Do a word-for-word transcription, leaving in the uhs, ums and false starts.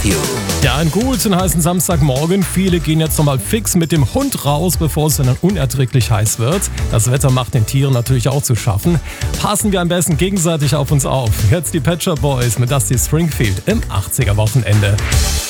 You. Ja, einen guten heißen Samstagmorgen. Viele gehen jetzt nochmal fix mit dem Hund raus, bevor es dann unerträglich heiß wird. Das Wetter macht den Tieren natürlich auch zu schaffen. Passen wir am besten gegenseitig auf uns auf. Jetzt die Pet Shop Boys mit Dusty Springfield im achtziger Wochenende.